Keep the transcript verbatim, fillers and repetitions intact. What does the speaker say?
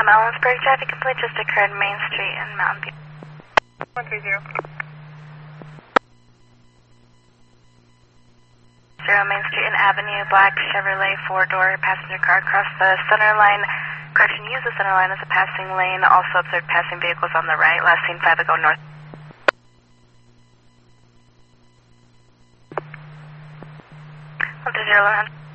um, Ellensburg traffic complete just occurred Main Street and Mountain View. one three zero. Zero Main Street and Avenue, black Chevrolet four-door passenger car across the center line. Correction, use the center line as a passing lane. Also observed passing vehicles on the right. Last seen five ago north. one three zero one hundred.